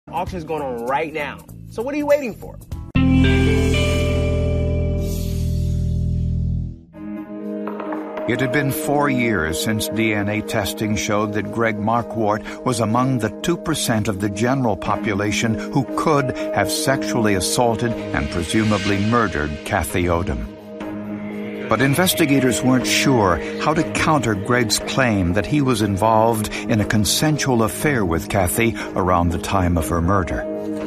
Auction is going on right now. So what are you waiting for? It had been 4 years since DNA testing showed that Greg Marquardt was among the 2% of the general population who could have sexually assaulted and presumably murdered Kathy Odom. But investigators weren't sure how to counter Greg's claim that he was involved in a consensual affair with Kathy around the time of her murder.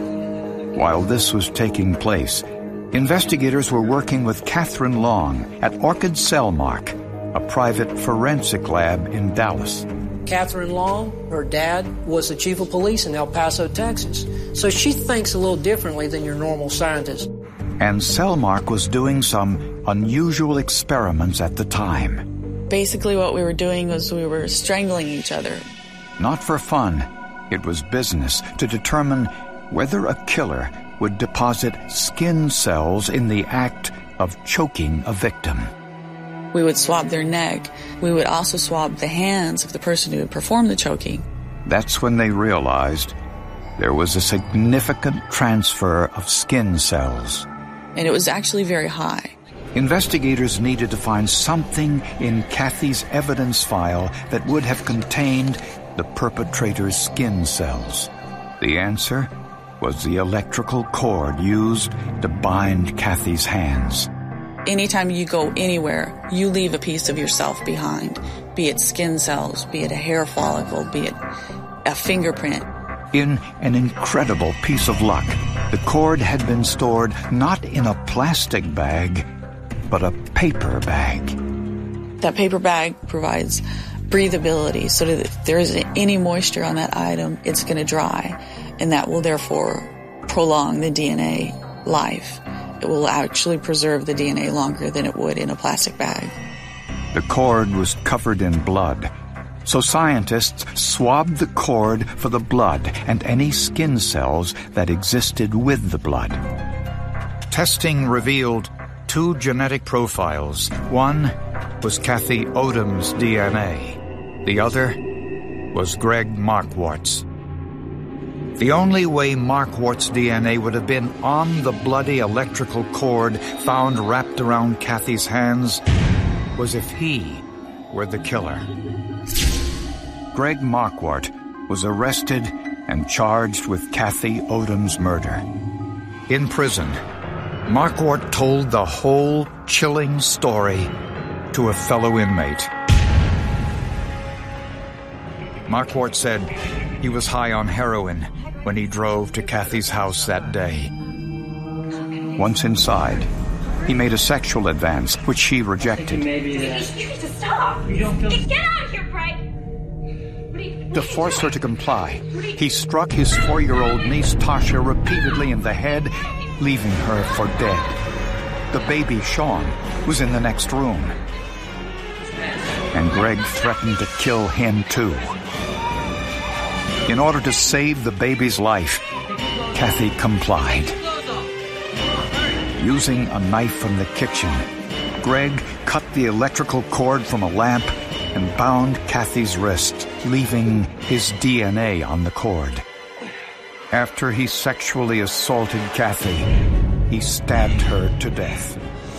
While this was taking place, investigators were working with Catherine Long at Orchid Cellmark, a private forensic lab in Dallas. Catherine Long, her dad, was the chief of police in El Paso, Texas. So she thinks a little differently than your normal scientist. And Cellmark was doing some unusual experiments at the time. Basically what we were doing was we were strangling each other. Not for fun. It was business to determine whether a killer would deposit skin cells in the act of choking a victim. We would swab their neck. We would also swab the hands of the person who had performed the choking. That's when they realized there was a significant transfer of skin cells. And it was actually very high. Investigators needed to find something in Kathy's evidence file that would have contained the perpetrator's skin cells. The answer was the electrical cord used to bind Kathy's hands. Anytime you go anywhere, you leave a piece of yourself behind, be it skin cells, be it a hair follicle, be it a fingerprint. In an incredible piece of luck, the cord had been stored not in a plastic bag, but a paper bag. That paper bag provides breathability so that if there is any moisture on that item, it's going to dry, and that will therefore prolong the DNA life. It will actually preserve the DNA longer than it would in a plastic bag. The cord was covered in blood, so scientists swabbed the cord for the blood and any skin cells that existed with the blood. Testing revealed 2 genetic profiles. One was Kathy Odom's DNA. The other was Greg Marquardt's. The only way Marquardt's DNA would have been on the bloody electrical cord found wrapped around Kathy's hands was if he were the killer. Greg Marquardt was arrested and charged with Kathy Odom's murder. In prison, Marquardt told the whole chilling story to a fellow inmate. Marquardt said he was high on heroin when he drove to Kathy's house that day. Once inside, he made a sexual advance, which she rejected. Stop! Get out of here, Greg! To force her to comply, he struck his 4-year-old niece Tasha repeatedly in the head, leaving her for dead. The baby, Sean, was in the next room. And Greg threatened to kill him too. In order to save the baby's life, Kathy complied. Using a knife from the kitchen, Greg cut the electrical cord from a lamp and bound Kathy's wrist, leaving his DNA on the cord. After he sexually assaulted Kathy, he stabbed her to death.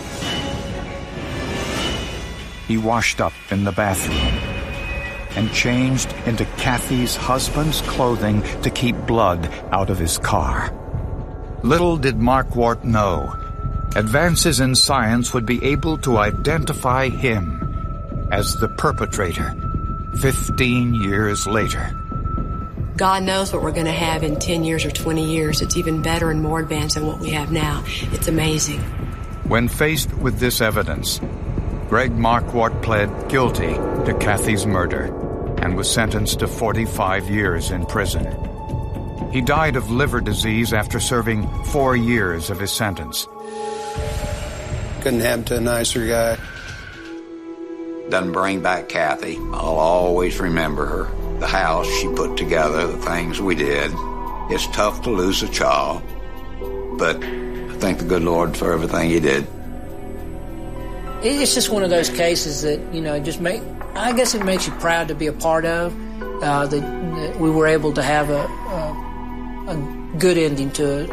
He washed up in the bathroom and changed into Kathy's husband's clothing to keep blood out of his car. Little did Marquardt know, advances in science would be able to identify him as the perpetrator 15 years later. God knows what we're going to have in 10 years or 20 years. It's even better and more advanced than what we have now. It's amazing. When faced with this evidence, Greg Marquardt pled guilty to Kathy's murder and was sentenced to 45 years in prison. He died of liver disease after serving 4 years of his sentence. Couldn't happen to a nicer guy. Doesn't bring back Kathy. I'll always remember her. The house she put together, the things we did. It's tough to lose a child, but I thank the good Lord for everything he did. It's just one of those cases that, I guess it makes you proud to be a part of, that we were able to have a a good ending to it,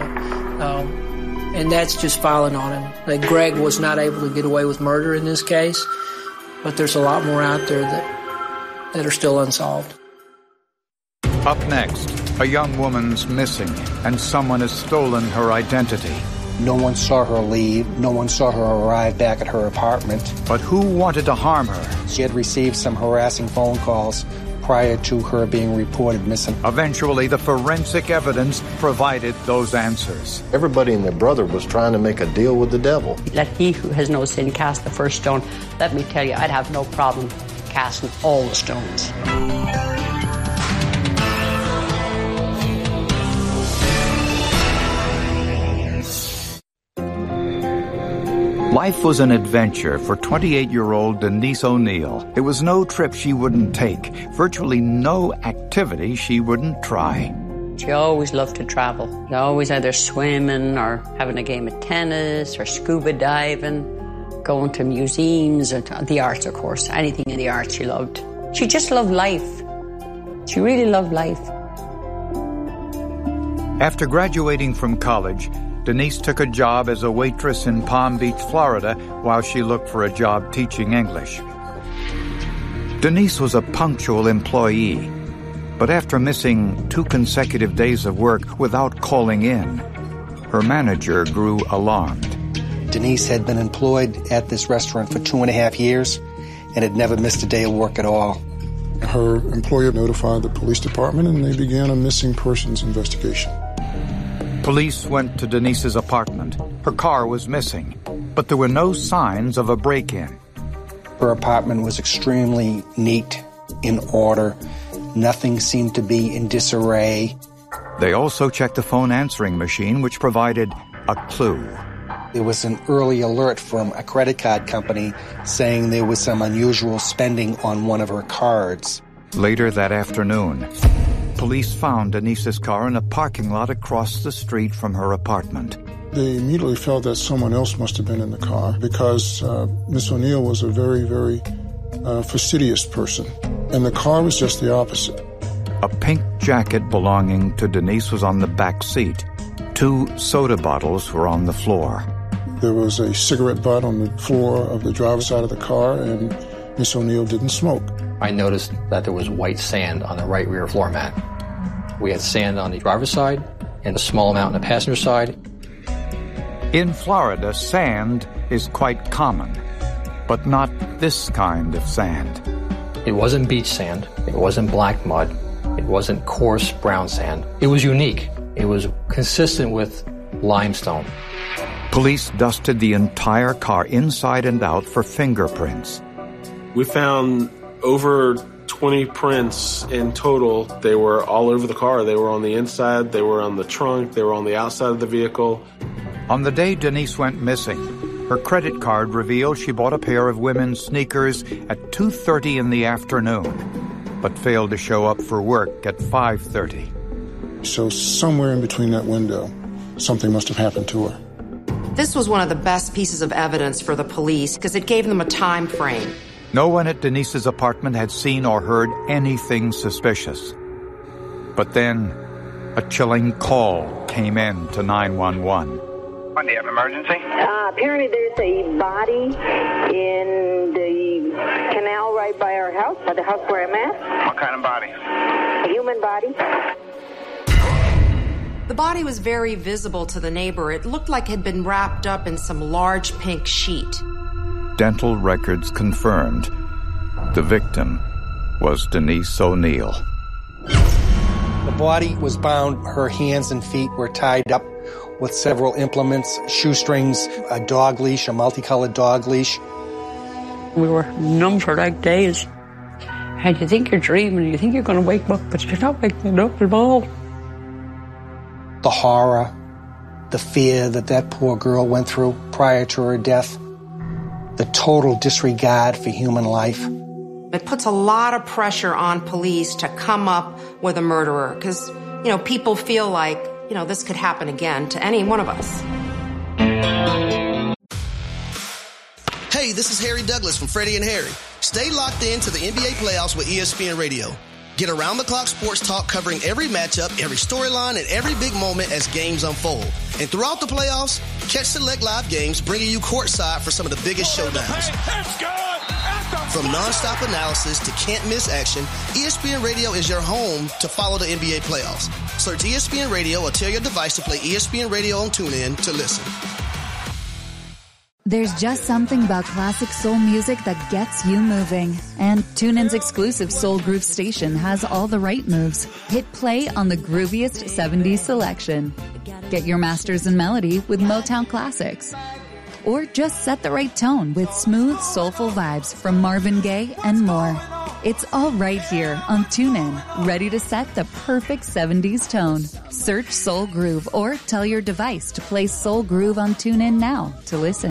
and that's just filing on him. That Greg was not able to get away with murder in this case, but there's a lot more out there that are still unsolved. Up next, a young woman's missing, and someone has stolen her identity. No one saw her leave. No one saw her arrive back at her apartment. But who wanted to harm her? She had received some harassing phone calls prior to her being reported missing. Eventually, the forensic evidence provided those answers. Everybody and their brother was trying to make a deal with the devil. Let he who has no sin cast the first stone. Let me tell you, I'd have no problem casting all the stones. Life was an adventure for 28-year-old Denise O'Neil. It was no trip she wouldn't take, virtually no activity she wouldn't try. She always loved to travel. Always either swimming or having a game of tennis or scuba diving, going to museums or the arts, of course. Anything in the arts she loved. She just loved life. She really loved life. After graduating from college, Denise took a job as a waitress in Palm Beach, Florida, while she looked for a job teaching English. Denise was a punctual employee, but after missing 2 consecutive days of work without calling in, her manager grew alarmed. Denise had been employed at this restaurant for 2.5 years and had never missed a day of work at all. Her employer notified the police department and they began a missing persons investigation. Police went to Denise's apartment. Her car was missing, but there were no signs of a break-in. Her apartment was extremely neat, in order. Nothing seemed to be in disarray. They also checked the phone answering machine, which provided a clue. There was an early alert from a credit card company saying there was some unusual spending on one of her cards. Later that afternoon, police found Denise's car in a parking lot across the street from her apartment. They immediately felt that someone else must have been in the car because Miss O'Neil was a very, very fastidious person. And the car was just the opposite. A pink jacket belonging to Denise was on the back seat. 2 soda bottles were on the floor. There was a cigarette butt on the floor of the driver's side of the car, and Miss O'Neil didn't smoke. I noticed that there was white sand on the right rear floor mat. We had sand on the driver's side and a small amount on the passenger side. In Florida, sand is quite common, but not this kind of sand. It wasn't beach sand. It wasn't black mud. It wasn't coarse brown sand. It was unique. It was consistent with limestone. Police dusted the entire car inside and out for fingerprints. We found over 20 prints in total. They were all over the car. They were on the inside, they were on the trunk, they were on the outside of the vehicle. On the day Denise went missing, her credit card revealed she bought a pair of women's sneakers at 2:30 in the afternoon, but failed to show up for work at 5:30. So somewhere in between that window, something must have happened to her. This was one of the best pieces of evidence for the police because it gave them a time frame. No one at Denise's apartment had seen or heard anything suspicious. But then, a chilling call came in to 911. Do you have an emergency? Apparently there's a body in the canal right by our house, by the house where I'm at. What kind of body? A human body. The body was very visible to the neighbor. It looked like it had been wrapped up in some large pink sheet. Dental records confirmed the victim was Denise O'Neil. The body was bound. Her hands and feet were tied up with several implements, shoestrings, a dog leash, a multicolored dog leash. We were numb for like days. And you think you're dreaming, you think you're going to wake up, but you're not waking up at all. The horror, the fear that poor girl went through prior to her death, the total disregard for human life. It puts a lot of pressure on police to come up with a murderer because, people feel like, this could happen again to any one of us. Hey, this is Harry Douglas from Freddie and Harry. Stay locked in to the NBA playoffs with ESPN Radio. Get around-the-clock sports talk covering every matchup, every storyline, and every big moment as games unfold. And throughout the playoffs, catch select live games bringing you courtside for some of the biggest showdowns. From nonstop analysis to can't-miss action, ESPN Radio is your home to follow the NBA playoffs. Search ESPN Radio or tell your device to play ESPN Radio on TuneIn to listen. There's just something about classic soul music that gets you moving. And TuneIn's exclusive Soul Groove station has all the right moves. Hit play on the grooviest 70s selection. Get your masters in melody with Motown classics. Or just set the right tone with smooth, soulful vibes from Marvin Gaye and more. It's all right here on TuneIn, ready to set the perfect 70s tone. Search Soul Groove or tell your device to play Soul Groove on TuneIn now to listen.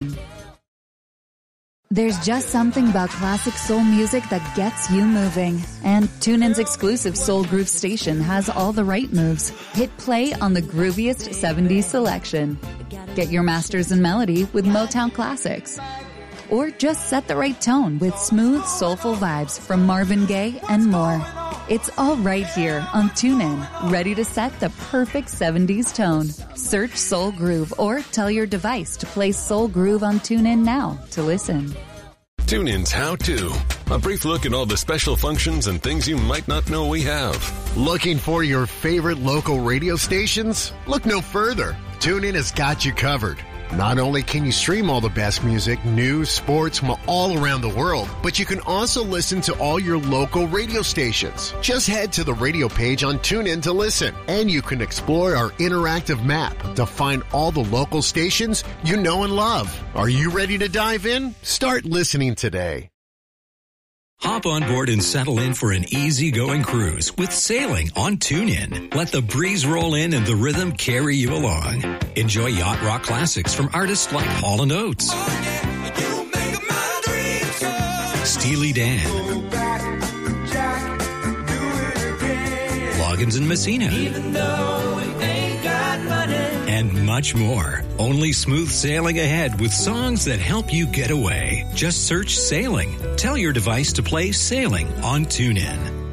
There's just something about classic soul music that gets you moving. And TuneIn's exclusive Soul Groove station has all the right moves. Hit play on the grooviest 70s selection. Get your masters in melody with Motown classics. Or just set the right tone with smooth, soulful vibes from Marvin Gaye and more. It's all right here on TuneIn, ready to set the perfect 70s tone. Search Soul Groove or tell your device to play Soul Groove on TuneIn now to listen. TuneIn's How To. A brief look at all the special functions and things you might not know we have. Looking for your favorite local radio stations? Look no further. TuneIn has got you covered. Not only can you stream all the best music, news, sports from all around the world, but you can also listen to all your local radio stations. Just head to the radio page on TuneIn to listen, and you can explore our interactive map to find all the local stations you know and love. Are you ready to dive in? Start listening today. Hop on board and settle in for an easy-going cruise with sailing on TuneIn. Let the breeze roll in and the rhythm carry you along. Enjoy yacht rock classics from artists like Hall & Oates, Steely Dan, Loggins and Messina, and much more. Only smooth sailing ahead with songs that help you get away. Just search Sailing. Tell your device to play Sailing on TuneIn.